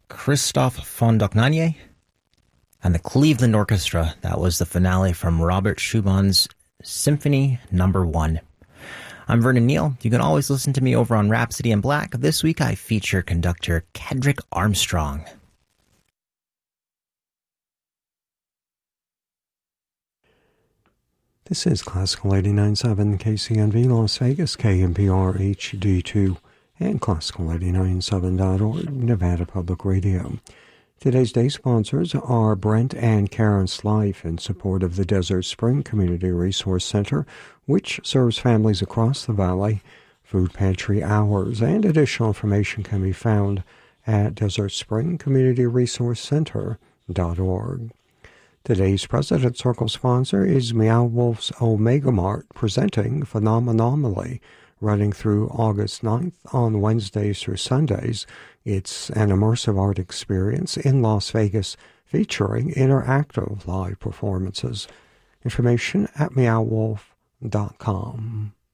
Christophe Fondocnanier, and the Cleveland Orchestra. That was the finale from Robert Schumann's Symphony No. 1. I'm Vernon Neal. You can always listen to me over on Rhapsody in Black. This week I feature conductor Kedrick Armstrong. This is Classical 89.7 KCNV Las Vegas, KNPR HD2, and Classical897.org, Nevada Public Radio. Today's day sponsors are Brent and Karen Slife in support of the Desert Spring Community Resource Center, which serves families across the valley. Food pantry hours and additional information can be found at desertspringcommunityresourcecenter.org. Today's President Circle sponsor is Meow Wolf's Omega Mart, presenting Phenomonomaly, running through August 9th on Wednesdays through Sundays. It's an immersive art experience in Las Vegas featuring interactive live performances. Information at meowwolf.com.